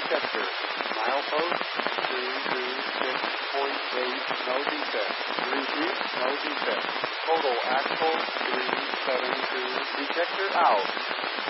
detector. Milepost 226.8, no defect. Repeat, no defect. Total axle 372. Detector out.